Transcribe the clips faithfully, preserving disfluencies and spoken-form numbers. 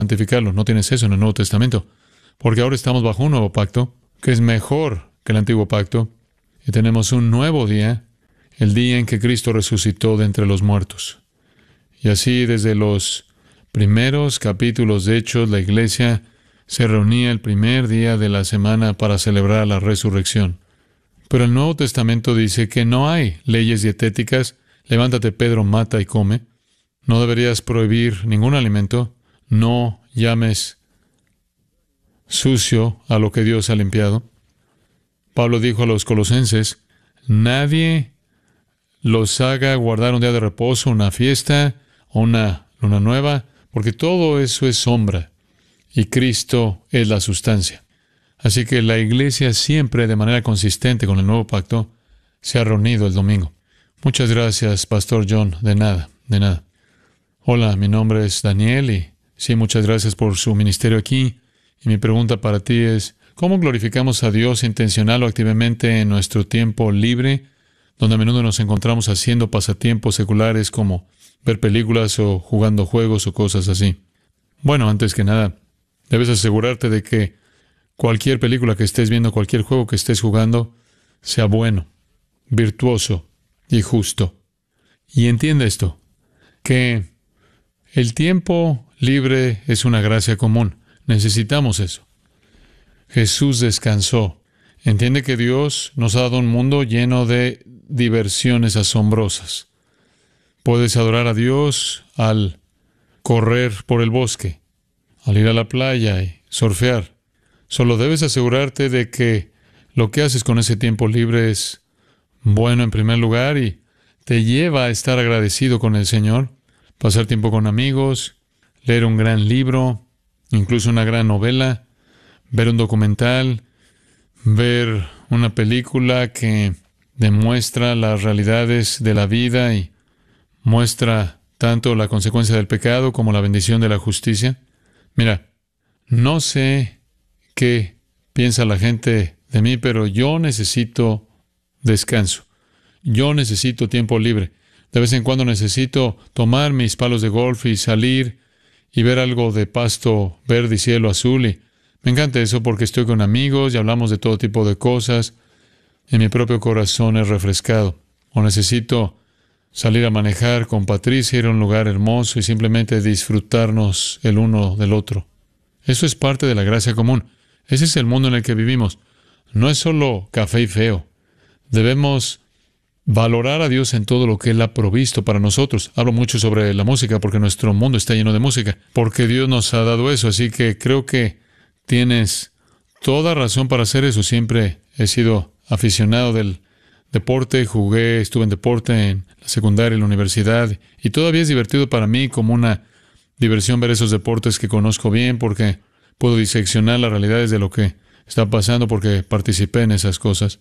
santificarlo. No tienes eso en el Nuevo Testamento. Porque ahora estamos bajo un nuevo pacto, que es mejor que el antiguo pacto. Y tenemos un nuevo día, el día en que Cristo resucitó de entre los muertos. Y así desde los primeros capítulos de Hechos, la iglesia se reunía el primer día de la semana para celebrar la resurrección. Pero el Nuevo Testamento dice que no hay leyes dietéticas. Levántate, Pedro, mata y come. No deberías prohibir ningún alimento. No llames sucio a lo que Dios ha limpiado. Pablo dijo a los colosenses, nadie los haga guardar un día de reposo, una fiesta o una luna nueva, porque todo eso es sombra y Cristo es la sustancia. Así que la iglesia siempre, de manera consistente con el nuevo pacto, se ha reunido el domingo. Muchas gracias, Pastor John. De nada, de nada. Hola, mi nombre es Daniel y sí, muchas gracias por su ministerio aquí. Y mi pregunta para ti es, ¿cómo glorificamos a Dios intencional o activamente en nuestro tiempo libre, donde a menudo nos encontramos haciendo pasatiempos seculares como ver películas o jugando juegos o cosas así? Bueno, antes que nada, debes asegurarte de que cualquier película que estés viendo, cualquier juego que estés jugando, sea bueno, virtuoso y justo. Y entiende esto, que el tiempo libre es una gracia común. Necesitamos eso. Jesús descansó. Entiende que Dios nos ha dado un mundo lleno de diversiones asombrosas. Puedes adorar a Dios al correr por el bosque, al ir a la playa y surfear. Solo debes asegurarte de que lo que haces con ese tiempo libre es bueno en primer lugar y te lleva a estar agradecido con el Señor, pasar tiempo con amigos, leer un gran libro, incluso una gran novela, ver un documental, ver una película que demuestra las realidades de la vida y muestra tanto la consecuencia del pecado como la bendición de la justicia. Mira, no sé qué piensa la gente de mí, pero yo necesito descanso. Yo necesito tiempo libre. De vez en cuando necesito tomar mis palos de golf y salir y ver algo de pasto verde y cielo azul. Y me encanta eso porque estoy con amigos y hablamos de todo tipo de cosas y mi propio corazón es refrescado. O necesito salir a manejar con Patricia, ir a un lugar hermoso y simplemente disfrutarnos el uno del otro. Eso es parte de la gracia común. Ese es el mundo en el que vivimos. No es solo café y feo. Debemos valorar a Dios en todo lo que Él ha provisto para nosotros. Hablo mucho sobre la música porque nuestro mundo está lleno de música, porque Dios nos ha dado eso. Así que creo que tienes toda razón para hacer eso. Siempre he sido aficionado del deporte, jugué, estuve en deporte en la secundaria, en la universidad, y todavía es divertido para mí como una diversión ver esos deportes que conozco bien porque puedo diseccionar las realidades de lo que está pasando porque participé en esas cosas.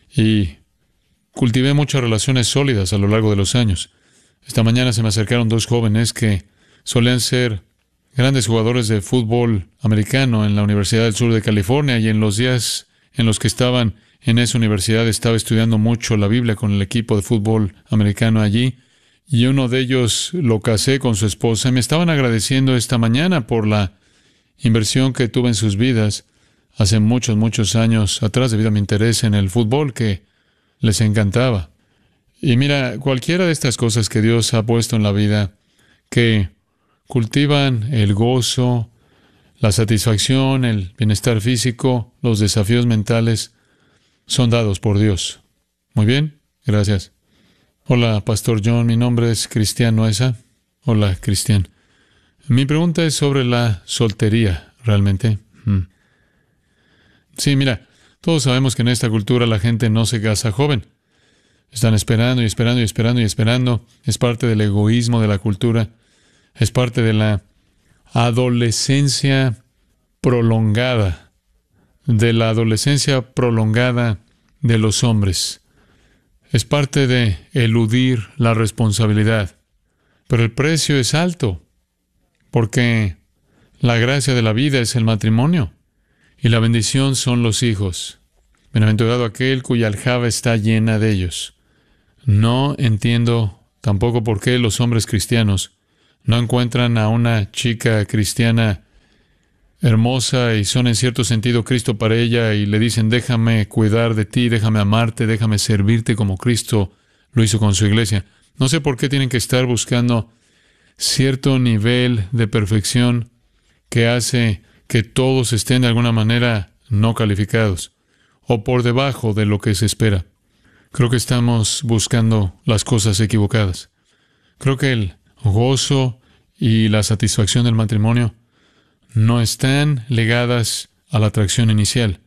Y cultivé muchas relaciones sólidas a lo largo de los años. Esta mañana se me acercaron dos jóvenes que solían ser grandes jugadores de fútbol americano en la Universidad del Sur de California, y en los días en los que estaban en esa universidad estaba estudiando mucho la Biblia con el equipo de fútbol americano allí, y uno de ellos lo casé con su esposa y me estaban agradeciendo esta mañana por la inversión que tuve en sus vidas hace muchos, muchos años atrás debido a mi interés en el fútbol que les encantaba. Y mira, cualquiera de estas cosas que Dios ha puesto en la vida que cultivan el gozo, la satisfacción, el bienestar físico, los desafíos mentales, son dados por Dios. Muy bien, gracias. Hola, Pastor John, mi nombre es Cristian Noesa. Hola, Cristian. Mi pregunta es sobre la soltería, realmente. Hmm. Sí, mira, todos sabemos que en esta cultura la gente no se casa joven. Están esperando y esperando y esperando y esperando. Es parte del egoísmo de la cultura. Es parte de la adolescencia prolongada, de la adolescencia prolongada de los hombres. Es parte de eludir la responsabilidad. Pero el precio es alto, porque la gracia de la vida es el matrimonio, y la bendición son los hijos. Bienaventurado aquel cuya aljaba está llena de ellos. No entiendo tampoco por qué los hombres cristianos no encuentran a una chica cristiana hermosa y son en cierto sentido Cristo para ella y le dicen, déjame cuidar de ti, déjame amarte, déjame servirte como Cristo lo hizo con su iglesia. No sé por qué tienen que estar buscando cierto nivel de perfección que hace que todos estén de alguna manera no calificados o por debajo de lo que se espera. Creo que estamos buscando las cosas equivocadas. Creo que el gozo y la satisfacción del matrimonio no están ligadas a la atracción inicial.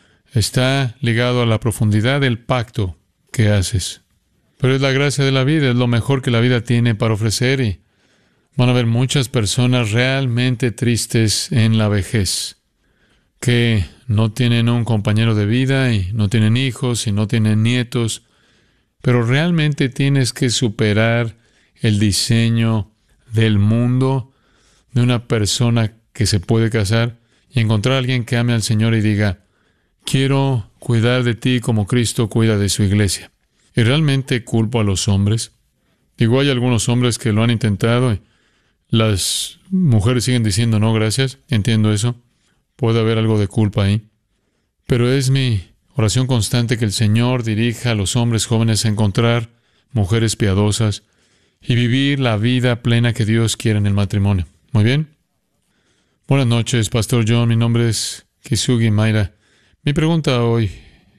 Está ligado a la profundidad del pacto que haces. Pero es la gracia de la vida, es lo mejor que la vida tiene para ofrecer y van a haber muchas personas realmente tristes en la vejez, que no tienen un compañero de vida y no tienen hijos y no tienen nietos, pero realmente tienes que superar el diseño del mundo de una persona que se puede casar y encontrar a alguien que ame al Señor y diga, quiero cuidar de ti como Cristo cuida de su iglesia. Y realmente culpo a los hombres. Digo, hay algunos hombres que lo han intentado y las mujeres siguen diciendo, no, gracias, entiendo eso. Puede haber algo de culpa ahí. Pero es mi oración constante que el Señor dirija a los hombres jóvenes a encontrar mujeres piadosas y vivir la vida plena que Dios quiere en el matrimonio. Muy bien. Buenas noches, Pastor John. Mi nombre es Kisugi Mayra. Mi pregunta hoy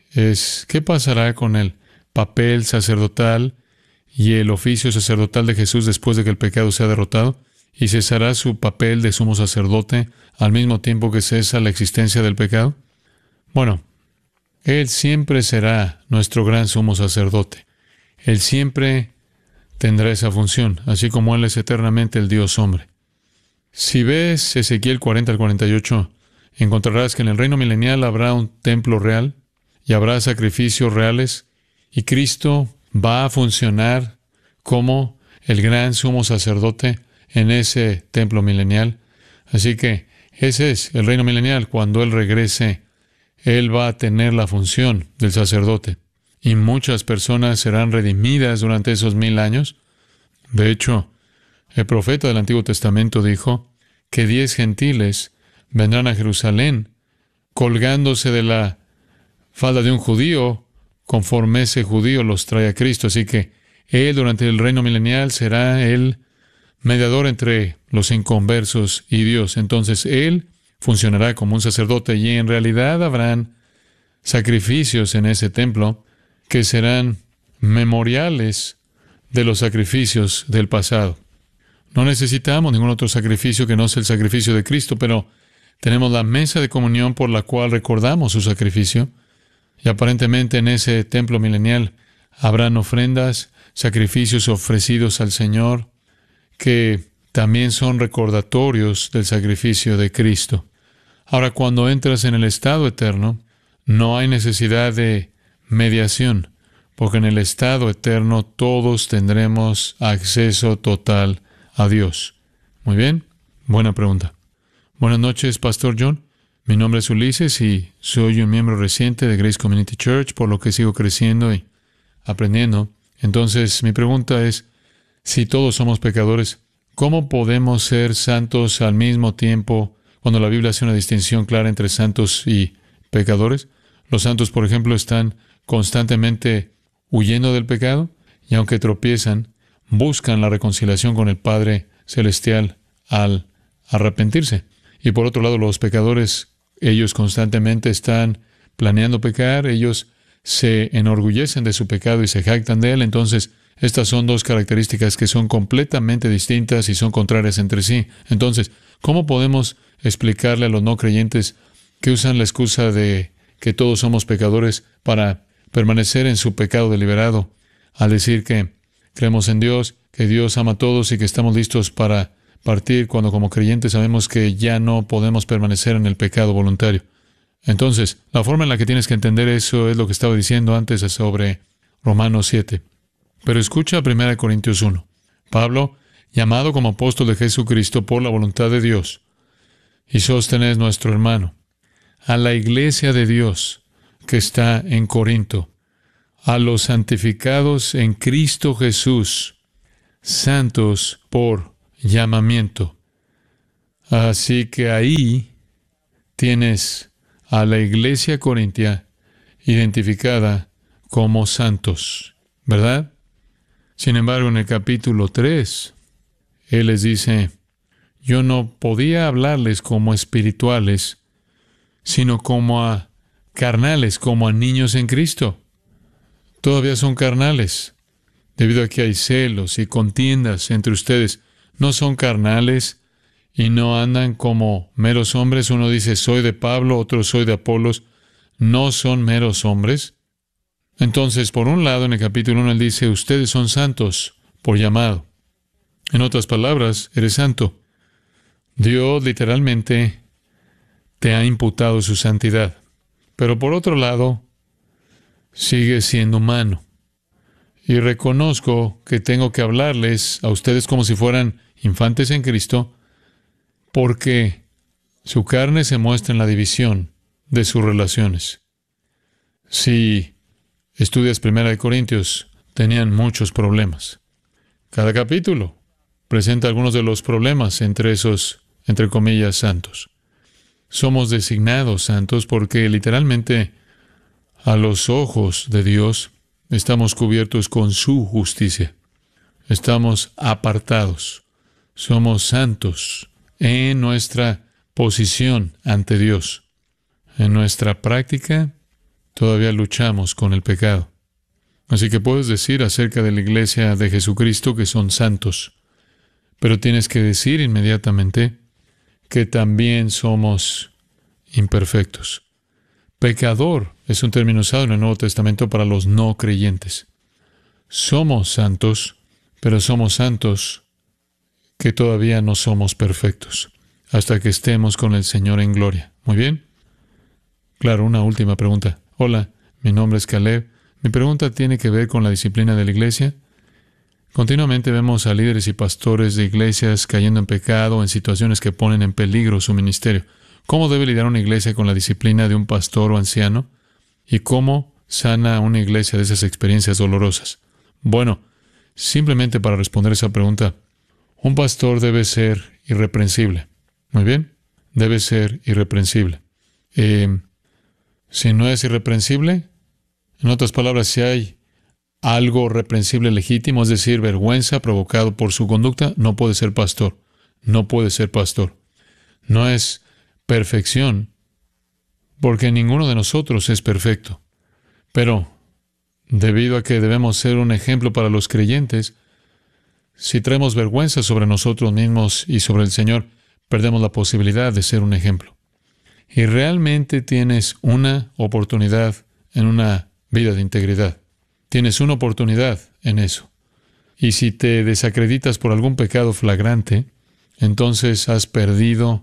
es, ¿qué pasará con el papel sacerdotal y el oficio sacerdotal de Jesús después de que el pecado sea derrotado? ¿Y cesará su papel de sumo sacerdote al mismo tiempo que cesa la existencia del pecado? Bueno, Él siempre será nuestro gran sumo sacerdote. Él siempre tendrá esa función, así como Él es eternamente el Dios hombre. Si ves Ezequiel cuarenta al cuarenta y ocho, encontrarás que en el reino milenial habrá un templo real y habrá sacrificios reales y Cristo va a funcionar como el gran sumo sacerdote en ese templo milenial. Así que ese es el reino milenial. Cuando Él regrese, Él va a tener la función del sacerdote. Y muchas personas serán redimidas durante esos mil años. De hecho, el profeta del Antiguo Testamento dijo que diez gentiles vendrán a Jerusalén colgándose de la falda de un judío conforme ese judío los trae a Cristo. Así que Él durante el reino milenial será el mediador entre los inconversos y Dios. Entonces Él funcionará como un sacerdote y en realidad habrán sacrificios en ese templo que serán memoriales de los sacrificios del pasado. No necesitamos ningún otro sacrificio que no sea el sacrificio de Cristo, pero tenemos la mesa de comunión por la cual recordamos su sacrificio. Y aparentemente en ese templo milenial habrán ofrendas, sacrificios ofrecidos al Señor, que también son recordatorios del sacrificio de Cristo. Ahora, cuando entras en el estado eterno, no hay necesidad de mediación, porque en el estado eterno todos tendremos acceso total a Dios. Muy bien, buena pregunta. Buenas noches, Pastor John. Mi nombre es Ulises y soy un miembro reciente de Grace Community Church, por lo que sigo creciendo y aprendiendo. Entonces, mi pregunta es, si todos somos pecadores, ¿cómo podemos ser santos al mismo tiempo cuando la Biblia hace una distinción clara entre santos y pecadores? Los santos, por ejemplo, están constantemente huyendo del pecado y aunque tropiezan, buscan la reconciliación con el Padre Celestial al arrepentirse. Y por otro lado, los pecadores, ellos constantemente están planeando pecar, ellos se enorgullecen de su pecado y se jactan de él. Entonces, estas son dos características que son completamente distintas y son contrarias entre sí. Entonces, ¿cómo podemos explicarle a los no creyentes que usan la excusa de que todos somos pecadores para permanecer en su pecado deliberado, al decir que creemos en Dios, que Dios ama a todos y que estamos listos para partir cuando como creyentes sabemos que ya no podemos permanecer en el pecado voluntario? Entonces, la forma en la que tienes que entender eso es lo que estaba diciendo antes sobre Romanos siete. Pero escucha primera Corintios uno. Pablo, llamado como apóstol de Jesucristo por la voluntad de Dios, y Sóstenes nuestro hermano, a la iglesia de Dios que está en Corinto, a los santificados en Cristo Jesús, santos por llamamiento. Así que ahí tienes a la iglesia corintia identificada como santos, ¿verdad? Sin embargo, en el capítulo tres, Él les dice, yo no podía hablarles como espirituales, sino como a carnales, como a niños en Cristo. Todavía son carnales, debido a que hay celos y contiendas entre ustedes. No son carnales y no andan como meros hombres. Uno dice, soy de Pablo, otro soy de Apolos. No son meros hombres. Entonces, por un lado, en el capítulo uno, Él dice, ustedes son santos por llamado. En otras palabras, eres santo. Dios literalmente te ha imputado su santidad. Pero por otro lado, sigues siendo humano. Y reconozco que tengo que hablarles a ustedes como si fueran infantes en Cristo, porque su carne se muestra en la división de sus relaciones. Si estudias Primera de Corintios, tenían muchos problemas. Cada capítulo presenta algunos de los problemas entre esos, entre comillas, santos. Somos designados santos porque literalmente a los ojos de Dios estamos cubiertos con su justicia. Estamos apartados. Somos santos en nuestra posición ante Dios. En nuestra práctica todavía luchamos con el pecado. Así que puedes decir acerca de la iglesia de Jesucristo que son santos, pero tienes que decir inmediatamente que también somos imperfectos. Pecador es un término usado en el Nuevo Testamento para los no creyentes. Somos santos, pero somos santos que todavía no somos perfectos, hasta que estemos con el Señor en gloria. ¿Muy bien? Claro, una última pregunta. Hola, mi nombre es Caleb. Mi pregunta tiene que ver con la disciplina de la iglesia. Continuamente vemos a líderes y pastores de iglesias cayendo en pecado, en situaciones que ponen en peligro su ministerio. ¿Cómo debe lidiar una iglesia con la disciplina de un pastor o anciano? ¿Y cómo sana una iglesia de esas experiencias dolorosas? Bueno, simplemente para responder esa pregunta, un pastor debe ser irreprensible. Muy bien, debe ser irreprensible. Eh, si no es irreprensible, en otras palabras, si hay algo reprensible legítimo, es decir, vergüenza provocado por su conducta, no puede ser pastor. No puede ser pastor. No es perfección, porque ninguno de nosotros es perfecto. Pero, debido a que debemos ser un ejemplo para los creyentes, si traemos vergüenza sobre nosotros mismos y sobre el Señor, perdemos la posibilidad de ser un ejemplo. Y realmente tienes una oportunidad en una vida de integridad. Tienes una oportunidad en eso. Y si te desacreditas por algún pecado flagrante, entonces has perdido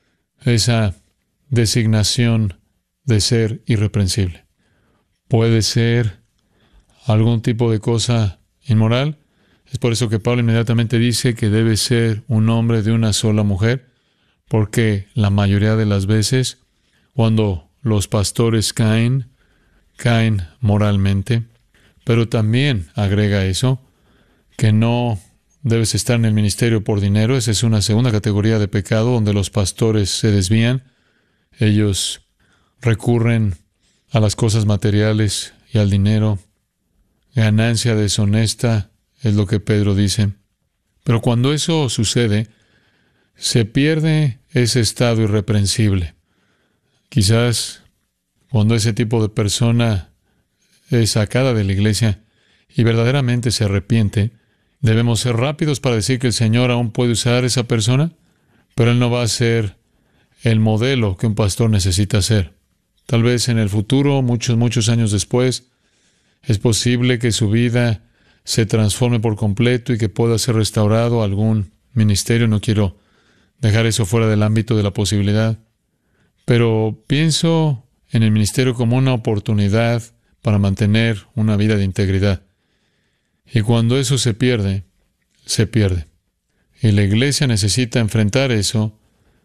esa designación de ser irreprensible. Puede ser algún tipo de cosa inmoral. Es por eso que Pablo inmediatamente dice que debe ser un hombre de una sola mujer, porque la mayoría de las veces, cuando los pastores caen, caen moralmente. Pero también agrega eso, que no debes estar en el ministerio por dinero. Esa es una segunda categoría de pecado donde los pastores se desvían. Ellos recurren a las cosas materiales y al dinero. Ganancia deshonesta es lo que Pedro dice. Pero cuando eso sucede, se pierde ese estado irreprensible. Quizás cuando ese tipo de persona es sacada de la iglesia y verdaderamente se arrepiente, debemos ser rápidos para decir que el Señor aún puede usar a esa persona, pero Él no va a ser el modelo que un pastor necesita ser. Tal vez en el futuro, muchos, muchos años después, es posible que su vida se transforme por completo y que pueda ser restaurado a algún ministerio. No quiero dejar eso fuera del ámbito de la posibilidad, pero pienso en el ministerio como una oportunidad para mantener una vida de integridad. Y cuando eso se pierde, se pierde. Y la iglesia necesita enfrentar eso.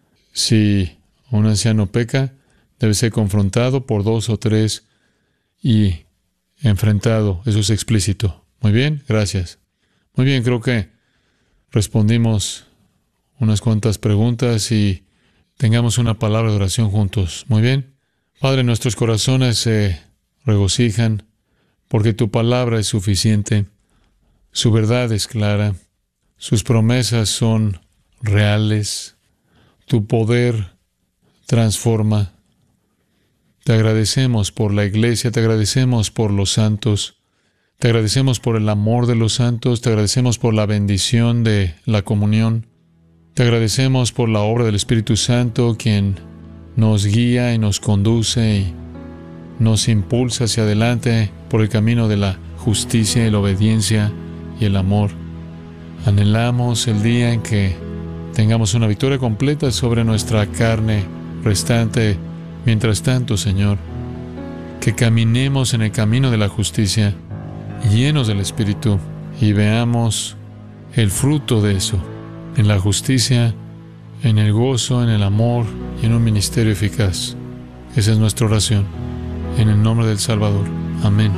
Si un anciano peca, debe ser confrontado por dos o tres y enfrentado. Eso es explícito. Muy bien, gracias. Muy bien, creo que respondimos unas cuantas preguntas y tengamos una palabra de oración juntos. Muy bien. Padre, nuestros corazones se regocijan porque tu palabra es suficiente, su verdad es clara, sus promesas son reales, tu poder transforma. Te agradecemos por la iglesia, te agradecemos por los santos, te agradecemos por el amor de los santos, te agradecemos por la bendición de la comunión, te agradecemos por la obra del Espíritu Santo, quien nos guía y nos conduce y nos impulsa hacia adelante por el camino de la justicia y la obediencia y el amor. Anhelamos el día en que tengamos una victoria completa sobre nuestra carne restante. Mientras tanto, Señor, que caminemos en el camino de la justicia, llenos del Espíritu, y veamos el fruto de eso, en la justicia, en el gozo, en el amor y en un ministerio eficaz. Esa es nuestra oración. En el nombre del Salvador. Amén.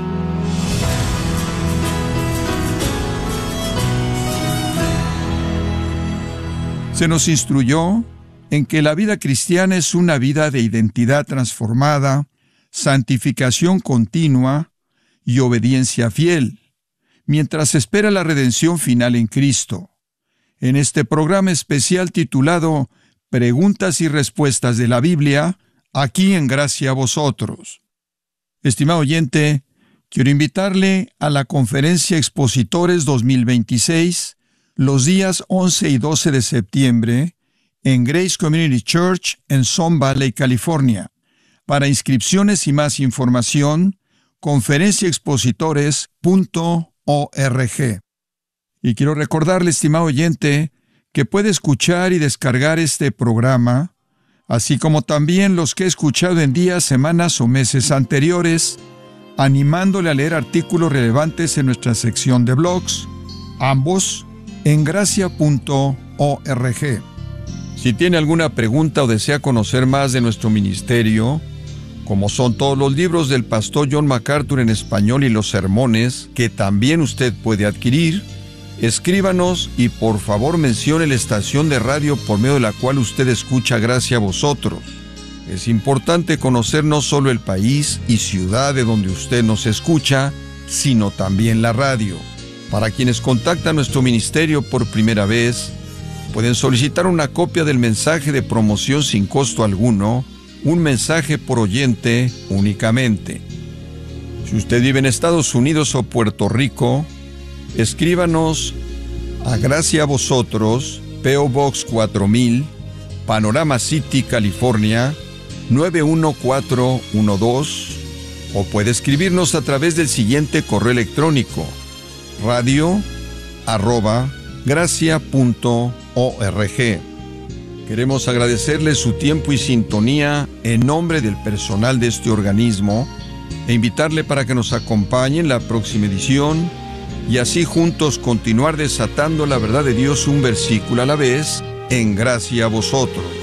Se nos instruyó en que la vida cristiana es una vida de identidad transformada, santificación continua y obediencia fiel, mientras espera la redención final en Cristo. En este programa especial titulado Preguntas y Respuestas de la Biblia, aquí en Gracia a Vosotros. Estimado oyente, quiero invitarle a la Conferencia Expositores dos mil veintiséis, los días once y doce de septiembre, en Grace Community Church en Sun Valley, California. Para inscripciones y más información, conferencia expositores punto org. Y quiero recordarle, estimado oyente, que puede escuchar y descargar este programa, así como también los que he escuchado en días, semanas o meses anteriores, animándole a leer artículos relevantes en nuestra sección de blogs, ambos en gracia punto org. Si tiene alguna pregunta o desea conocer más de nuestro ministerio, como son todos los libros del pastor John MacArthur en español y los sermones, que también usted puede adquirir, escríbanos y por favor mencione la estación de radio por medio de la cual usted escucha Gracia a Vosotros. Es importante conocer no solo el país y ciudad de donde usted nos escucha, sino también la radio. Para quienes contactan nuestro ministerio por primera vez, pueden solicitar una copia del mensaje de promoción sin costo alguno, un mensaje por oyente únicamente. Si usted vive en Estados Unidos o Puerto Rico, escríbanos a Gracia a Vosotros, P O Box cuatro mil, Panorama City, California, nueve uno cuatro uno dos, o puede escribirnos a través del siguiente correo electrónico, radio arroba gracia punto org. Queremos agradecerle su tiempo y sintonía en nombre del personal de este organismo e invitarle para que nos acompañe en la próxima edición y así juntos continuar desatando la verdad de Dios un versículo a la vez en Gracia a Vosotros.